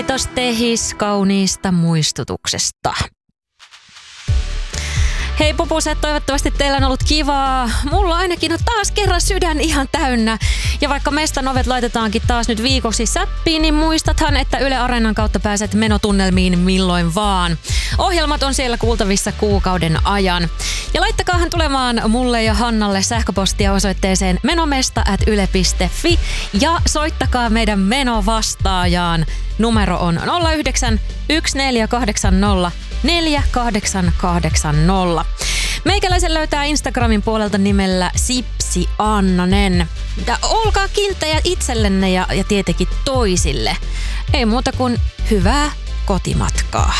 Kiitos Tehis kauniista muistutuksesta. Hei pupuset, toivottavasti teillä on ollut kivaa. Mulla ainakin on taas kerran sydän ihan täynnä. Ja vaikka Mestan ovet laitetaankin taas nyt viikoksi säppiin, niin muistathan, että Yle Areenan kautta pääset menotunnelmiin milloin vaan. Ohjelmat on siellä kuultavissa kuukauden ajan. Ja laittakahan tulemaan mulle ja Hannalle sähköpostia osoitteeseen menomesta@yle.fi ja soittakaa meidän menovastaajaan. Numero on 09 1480 4880. Meikäläisen löytää Instagramin puolelta nimellä Sipsi Annanen. Ja olkaa kilttejä itsellenne ja tietenkin toisille. Ei muuta kuin hyvää kotimatkaa.